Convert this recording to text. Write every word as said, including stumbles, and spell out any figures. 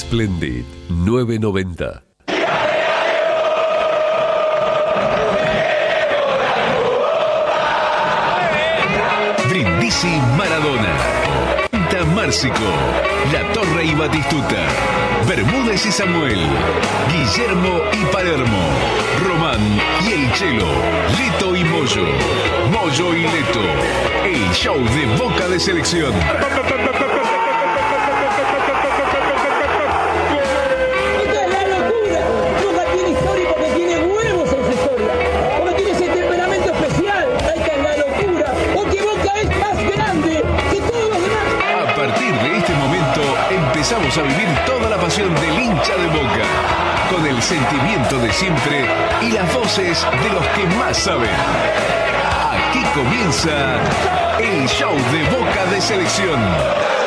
Splendid nueve noventa. Brindisi Maradona, Tamárcico, La Torre y Batistuta, Bermúdez y Samuel, Guillermo y Palermo, Román y El Chelo, Leto y Moyo, Moyo y Leto, el show de Boca de Selección. Empezamos a vivir toda la pasión del hincha de Boca, con el sentimiento de siempre y las voces de los que más saben. Aquí comienza el show de Boca de Selección.